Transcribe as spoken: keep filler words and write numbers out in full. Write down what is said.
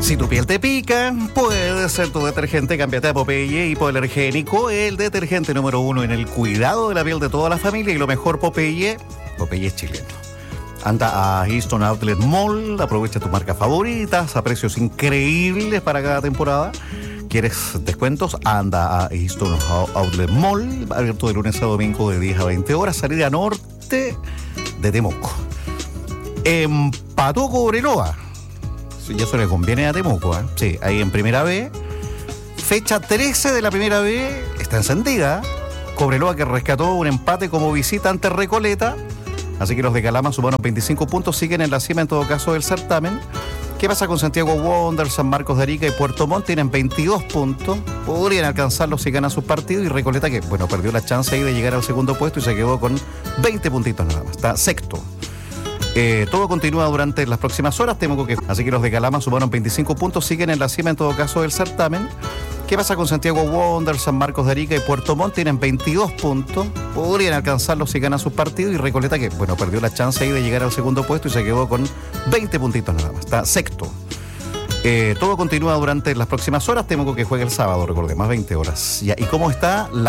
Si tu piel te pica, puede ser tu detergente. Cámbiate a Popeye Hipoalergénico, el detergente número uno en el cuidado de la piel de toda la familia. Y lo mejor, Popeye, Popeye es chileno. Anda a Easton Outlet Mall, aprovecha tus marcas favoritas a precios increíbles para cada temporada. ¿Quieres descuentos? Anda a Easton Outlet Mall, abierto de lunes a domingo de diez a veinte horas, salida norte de Temuco. Empató Cobreloa. Sí, y eso le conviene a Temuco, ¿eh? Sí, ahí en Primera B. Fecha trece de la Primera B, está encendida. Cobreloa que rescató un empate como visita ante Recoleta. Así que los de Calama sumaron veinticinco puntos, siguen en la cima en todo caso del certamen. ¿Qué pasa con Santiago Wander, San Marcos de Arica y Puerto Montt? Tienen veintidós puntos, podrían alcanzarlos si ganan sus partidos. Y Recoleta que, bueno, perdió la chance ahí de llegar al segundo puesto y se quedó con veinte puntitos nada más, está sexto. Eh, todo continúa durante las próximas horas, Temuco que... Así que los de Calama sumaron veinticinco puntos, siguen en la cima en todo caso del certamen. ¿Qué pasa con Santiago Wander, San Marcos de Arica y Puerto Montt? Tienen veintidós puntos, podrían alcanzarlos si ganan sus partidos. Y Recoleta que, bueno, perdió la chance ahí de llegar al segundo puesto y se quedó con veinte puntitos nada más, está sexto. Eh, todo continúa durante las próximas horas, Temuco que juega el sábado, recordemos, veinte horas. Ya, ¿y cómo está la